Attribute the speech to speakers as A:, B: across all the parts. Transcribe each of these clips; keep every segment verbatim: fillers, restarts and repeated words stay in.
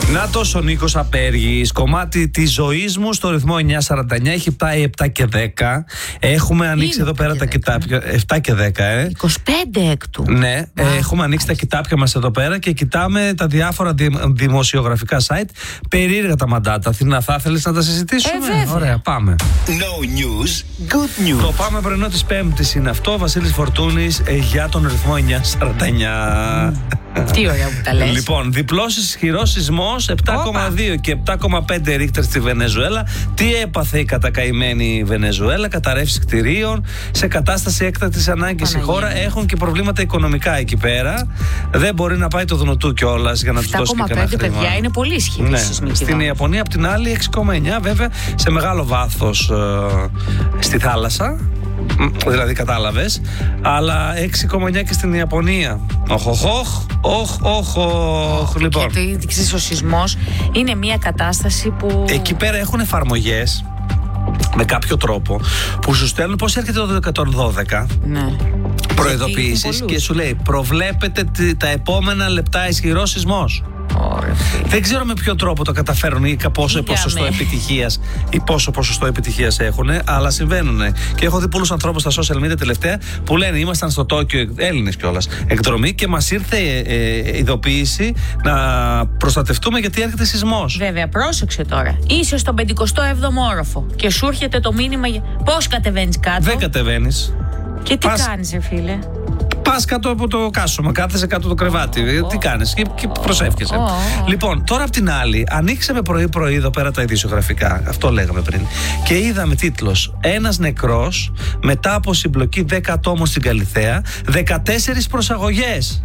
A: Νάτος ο Νίκος Απέργης. Κομμάτι της ζωής μου στο ρυθμό εννιά σαράντα εννιά. Έχει πάει επτά και δέκα. Έχουμε ανοίξει εδώ πέρα τα κοιτάπια. επτά και δέκα, ε.
B: είκοσι πέντε έκτου.
A: Ναι, wow. ε, έχουμε ανοίξει τα κοιτάπια μας εδώ πέρα και κοιτάμε τα διάφορα δη, δημοσιογραφικά site. Περίεργα τα μαντάτα. Αθηνά, θα ήθελες να τα συζητήσουμε?
B: Ε,
A: Ωραία, πάμε.
C: No news, good news.
A: Το πάμε πρωινό της Πέμπτης είναι αυτό. Ο Βασίλης Φορτούνης ε, για τον ρυθμό εννιά σαράντα εννιά.
B: Τι ωραία που τα λες.
A: Λοιπόν, διπλός ισχυρός σεισμός επτά κόμμα δύο και επτά κόμμα πέντε ρίχτερ στη Βενεζουέλα. Τι έπαθε η κατακαημένη Βενεζουέλα? Καταρρεύσεις κτηρίων, σε κατάσταση έκτακτης ανάγκης η χώρα. Έχουν και προβλήματα οικονομικά εκεί πέρα. Δεν μπορεί να πάει το Δουνουτού κιόλας για να τους δώσει και κανένα χρήμα.
B: παιδιά είναι πολύ ισχυρή.
A: Ναι. Στην Ιαπωνία απ' την άλλη έξι κόμμα εννιά, βέβαια σε μεγάλο βάθος ε, στη θάλασσα. Δηλαδή κατάλαβες. Αλλά έξι κόμμα εννιά και στην Ιαπωνία. Οχ, οχ, οχ, οχ, οχ. Λοιπόν.
B: Και ξέρεις, ο σεισμός είναι μια κατάσταση που...
A: Εκεί πέρα έχουν εφαρμογές με κάποιο τρόπο που σου στέλνουν πώς έρχεται το εκατόν δώδεκα.
B: Ναι.
A: Προειδοποιήσεις και σου λέει προβλέπετε τα επόμενα λεπτά ισχυρός σεισμός.
B: Ωραία.
A: Δεν ξέρω με ποιο τρόπο το καταφέρουν ή πόσο ποσοστό επιτυχίας ή πόσο ποσοστό επιτυχίας έχουν, αλλά συμβαίνουν. Και έχω δει πολλούς ανθρώπους στα social media τελευταία που λένε ήμασταν στο Τόκιο, Έλληνες κιόλας, εκδρομή και μας ήρθε ε, ειδοποίηση να προστατευτούμε γιατί έρχεται σεισμός.
B: Βέβαια, πρόσεξε τώρα. Είσαι στον πενηκοστό έβδομο όροφο και σου έρχεται το μήνυμα. Πώς κατεβαίνεις κάτω?
A: Δεν κατεβαίνεις.
B: Και τι
A: Πας...
B: κάνεις, ρε φίλε?
A: Πας κάτω από το κάσωμα, κάθεσαι κάτω το κρεβάτι. Oh, τι κάνεις και, και προσεύχεσαι. Oh, oh. Λοιπόν, τώρα απ' την άλλη, ανοίξαμε πρωί-πρωί εδώ πέρα τα ειδησιογραφικά. Αυτό λέγαμε πριν. Και είδαμε τίτλος: ένας νεκρός μετά από συμπλοκή δέκα ατόμων στην Καλιθέα, δεκατέσσερις προσαγωγές.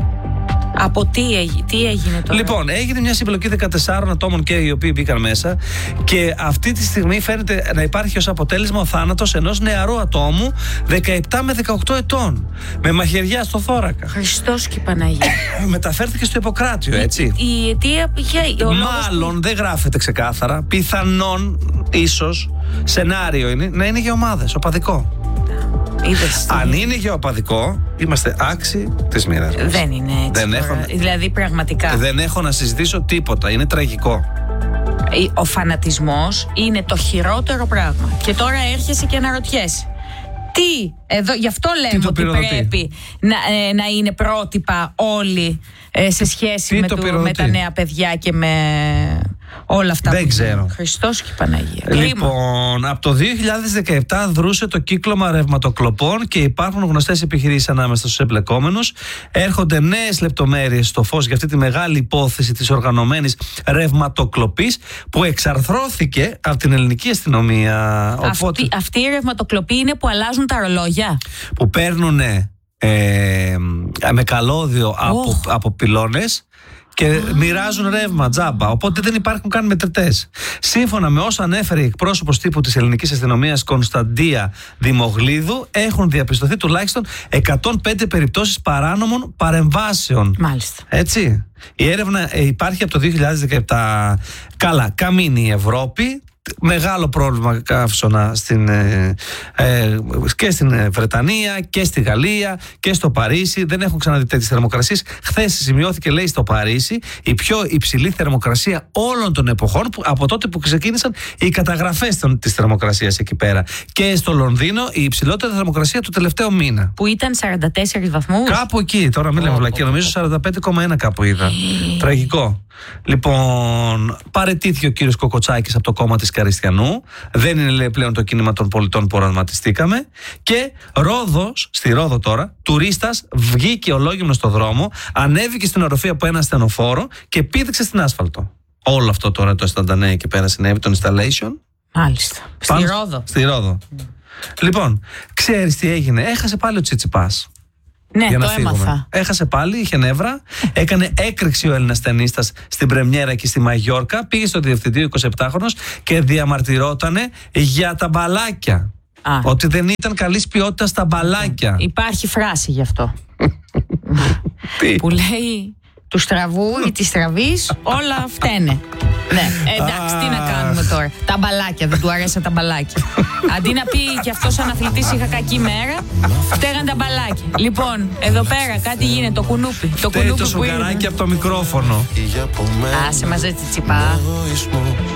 B: Από τι, τι έγινε τώρα?
A: Λοιπόν, έγινε μια συμπλοκή δεκατεσσάρων ατόμων και οι οποίοι μπήκαν μέσα και αυτή τη στιγμή φαίνεται να υπάρχει ως αποτέλεσμα ο θάνατος ενός νεαρού ατόμου δεκαεπτά με δεκαοκτώ ετών με μαχαιριά στο θώρακα.
B: Χριστός και Παναγία.
A: Μεταφέρθηκε στο Ιπποκράτιο, έτσι.
B: Η αιτία πια.
A: Μάλλον που... δεν γράφεται ξεκάθαρα. Πιθανόν, ίσως, σενάριο είναι να είναι για ομάδες, οπαδικό.
B: Είδες,
A: αν είναι γεωπαδικό, είμαστε άξιοι της μοίρας μας.
B: Δεν είναι έτσι.
A: Δεν έχω...
B: Δηλαδή πραγματικά.
A: Δεν έχω να συζητήσω τίποτα. Είναι τραγικό.
B: Ο φανατισμός είναι το χειρότερο πράγμα. Και τώρα έρχεσαι και αναρωτιέσαι. Τι, εδώ, γι' αυτό λέμε ότι πρέπει να, ε, να είναι πρότυπα όλοι ε, σε σχέση με, το, με τα νέα παιδιά και με όλα αυτά.
A: Δεν
B: που
A: ξέρω.
B: Χριστός και Παναγία.
A: Λοιπόν, από το δύο χιλιάδες δεκαεπτά δρούσε το κύκλωμα ρευματοκλοπών και υπάρχουν γνωστές επιχειρήσεις ανάμεσα στους εμπλεκόμενους. Έρχονται νέες λεπτομέρειες στο φως για αυτή τη μεγάλη υπόθεση της οργανωμένης ρευματοκλοπής που εξαρθρώθηκε από την ελληνική αστυνομία.
B: Αυτή, Οπότε, αυτή η ρευματοκλοπή είναι που αλλάζουν τα ρολόγια.
A: Που παίρνουν ε, με καλώδιο oh. από, από πυλώνες και oh. μοιράζουν ρεύμα τζάμπα. Οπότε δεν υπάρχουν καν μετρητές. Σύμφωνα με όσα ανέφερε η εκπρόσωπος τύπου της ελληνικής αστυνομίας Κωνσταντία Δημογλίδου, έχουν διαπιστωθεί τουλάχιστον εκατόν πέντε περιπτώσεις παράνομων παρεμβάσεων.
B: Μάλιστα.
A: Έτσι. Η έρευνα υπάρχει από το δύο χιλιάδες δεκαεπτά. Καλά, καμίνει η Ευρώπη. Μεγάλο πρόβλημα καύσωνα στην, ε, ε, και στην Βρετανία και στη Γαλλία και στο Παρίσι. Δεν έχουν ξαναδεί τέτοιες θερμοκρασίες. Χθες σημειώθηκε, λέει, στο Παρίσι η πιο υψηλή θερμοκρασία όλων των εποχών που, από τότε που ξεκίνησαν οι καταγραφές της θερμοκρασίας εκεί πέρα. Και στο Λονδίνο η υψηλότερη θερμοκρασία του τελευταίου μήνα.
B: Που ήταν σαράντα τέσσερις βαθμούς.
A: Κάπου εκεί, τώρα μην λέμε βλακία, νομίζω σαράντα πέντε κόμμα ένα κάπου είδα. Τραγικό. Λοιπόν, παραιτήθηκε ο κύριος Κοκοτσάκης από το κόμμα της Καριστιανού. Δεν είναι, λέει, πλέον το κίνημα των πολιτών που οραματιστήκαμε. Και Ρόδος, στη Ρόδο τώρα, τουρίστας βγήκε ολόγυμνος στο δρόμο, ανέβηκε στην οροφή από ένα ασθενοφόρο και πήδηξε στην άσφαλτο. Όλο αυτό τώρα το αισθαντανέ εκεί πέρα συνέβη, το installation.
B: Μάλιστα. Στη Ρόδο.
A: Στη Ρόδο. Mm. Λοιπόν, ξέρεις τι έγινε? Έχασε πάλι ο Τσιτσιπάς.
B: Ναι, το έμαθα.
A: Έχασε πάλι, είχε νεύρα. Έκανε έκρηξη ο Έλληνας ταινίστας στην πρεμιέρα και στη Μαγιόρκα. Πήγε στο διευθυντή εικοσιεπτάχρονος και διαμαρτυρότανε για τα μπαλάκια. Α. Ότι δεν ήταν καλής ποιότητας τα μπαλάκια.
B: Υπάρχει φράση γι' αυτό. Που λέει του στραβού ή της στραβής όλα φταίνε. Ναι, εντάξει, τι να κάνουμε τώρα. Τα μπαλάκια, δεν του αρέσαν τα μπαλάκια. Αντί να πει κι αυτός αναθλητής είχα κακή μέρα, φταίγαν τα μπαλάκια. Λοιπόν, εδώ πέρα κάτι γίνεται, το κουνούπι. Το
A: κουνούπι
B: το
A: σοκαράκι από το μικρόφωνο.
B: Άσε μαζί τσιτσιπά.